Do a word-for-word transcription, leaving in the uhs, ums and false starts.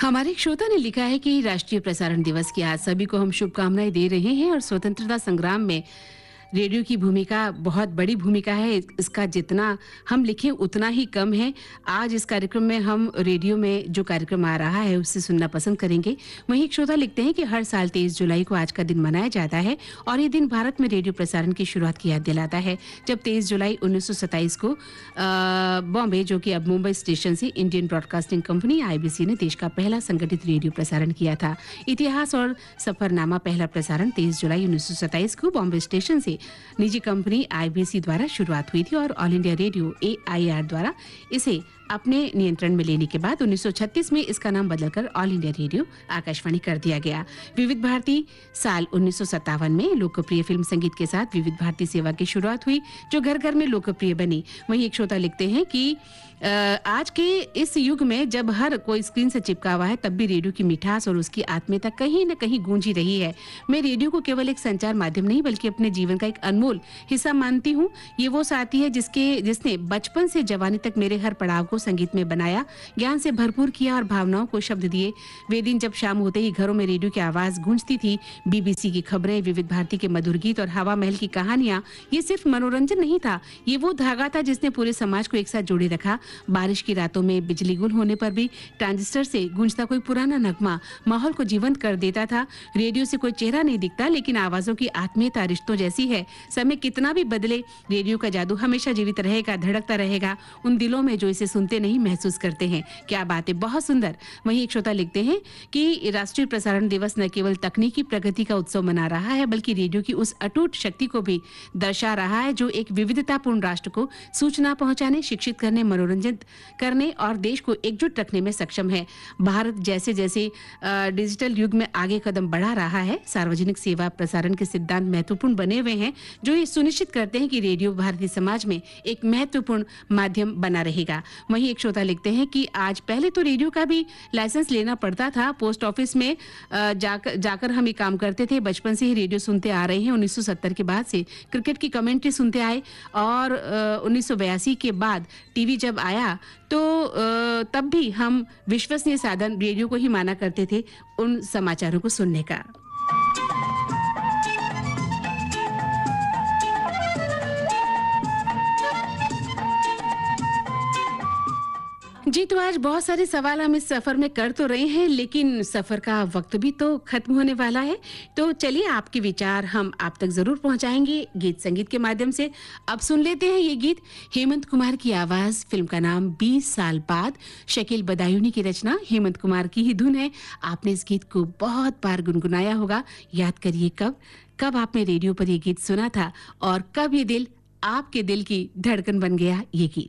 हमारे एक श्रोता ने लिखा है कि राष्ट्रीय प्रसारण दिवस की आज सभी को हम शुभकामनाएं दे रहे हैं और स्वतंत्रता संग्राम में रेडियो की भूमिका बहुत बड़ी भूमिका है। इसका जितना हम लिखें उतना ही कम है। आज इस कार्यक्रम में हम रेडियो में जो कार्यक्रम आ रहा है उससे सुनना पसंद करेंगे। वहीं एक श्रोता लिखते हैं कि हर साल तेईस जुलाई को आज का दिन मनाया जाता है और ये दिन भारत में रेडियो प्रसारण की शुरुआत की याद दिलाता है, जब तेईस जुलाई उन्नीस सौ सत्ताईस को बॉम्बे, जो कि अब मुंबई स्टेशन से इंडियन ब्रॉडकास्टिंग कंपनी आईबीसी ने देश का पहला संगठित रेडियो प्रसारण किया था। इतिहास और सफरनामा पहला प्रसारण तेईस जुलाई उन्नीस सौ सत्ताईस को बॉम्बे स्टेशन से निजी कंपनी आईबीसी द्वारा शुरुआत हुई थी और ऑल इंडिया रेडियो एआईआर द्वारा इसे अपने नियंत्रण में लेने के बाद उन्नीस सौ छत्तीस में इसका नाम बदलकर ऑल इंडिया रेडियो आकाशवाणी कर दिया गया। विविध भारती साल उन्नीस सौ सत्तावन में लोकप्रिय फिल्म संगीत के साथ विविध भारती सेवा की शुरुआत हुई, जो घर घर में लोकप्रिय बनी। वहीं एक श्रोता लिखते हैं कि आज के इस युग में जब हर कोई स्क्रीन से चिपका हुआ है, तब भी रेडियो की मिठास और उसकी आत्मीयता कहीं न कहीं गूंजी रही है। मैं रेडियो को केवल एक संचार माध्यम नहीं बल्कि अपने जीवन का एक अनमोल हिस्सा मानती हूँ। ये वो साथी है जिसके जिसने बचपन से जवानी तक मेरे हर पड़ाव को संगीत में बनाया, ज्ञान से भरपूर किया और भावनाओं को शब्द दिए। वे दिन जब शाम होते ही घरों में रेडियो की आवाज गूंजती थी, बीबीसी की खबरें, विविध भारती के मधुर गीत और हवा महल की कहानियां, ये सिर्फ मनोरंजन नहीं था, ये वो धागा था जिसने पूरे समाज को एक साथ जोड़े रखा। बारिश की रातों में बिजली गुल होने पर भी ट्रांजिस्टर से गूंजता कोई पुराना नगमा माहौल को जीवंत कर देता था। रेडियो से कोई चेहरा नहीं दिखता, लेकिन आवाजों की आत्मीयता रिश्तों जैसी है। समय कितना भी बदले, रेडियो का जादू हमेशा जीवित रहेगा, धड़कता रहेगा उन दिलों में जो इसे सुनते नहीं महसूस करते हैं। क्या बात है, बहुत सुंदर। वहीं एक श्रोता लिखते हैं कि राष्ट्रीय प्रसारण दिवस न केवल तकनीकी प्रगति का उत्सव मना रहा है, बल्कि रेडियो की उस अटूट शक्ति को भी दर्शा रहा है जो एक विविधतापूर्ण राष्ट्र को सूचना पहुंचाने, शिक्षित करने, मनोरंजित करने और देश को एकजुट रखने में सक्षम है। भारत जैसे जैसे डिजिटल युग में आगे कदम बढ़ा रहा है, सार्वजनिक सेवा प्रसारण के सिद्धांत महत्वपूर्ण बने हुए हैं, जो ये सुनिश्चित करते हैं कि रेडियो भारतीय समाज में एक महत्वपूर्ण माध्यम बना रहेगा। वहीं एक श्रोता लिखते हैं कि आज पहले तो रेडियो का भी लाइसेंस लेना पड़ता था, पोस्ट ऑफिस में जाकर जाकर हम ये काम करते थे। बचपन से ही रेडियो सुनते आ रहे हैं। उन्नीस सौ सत्तर के बाद से क्रिकेट की कमेंट्री सुनते आए और उन्नीस सौ बयासी के बाद टीवी जब आया तो तब भी हम विश्वसनीय साधन रेडियो को ही माना करते थे उन समाचारों को सुनने का। जी, तो आज बहुत सारे सवाल हम इस सफर में कर तो रहे हैं, लेकिन सफर का वक्त भी तो खत्म होने वाला है। तो चलिए, आपके विचार हम आप तक जरूर पहुंचाएंगे गीत संगीत के माध्यम से। अब सुन लेते हैं ये गीत, हेमंत कुमार की आवाज, फिल्म का नाम बीस साल बाद, शकील बदायूनी की रचना, हेमंत कुमार की ही धुन है। आपने इस गीत को बहुत बार गुनगुनाया होगा। याद करिए कब कब आपने रेडियो पर ये गीत सुना था और कब ये दिल आपके दिल की धड़कन बन गया ये गीत।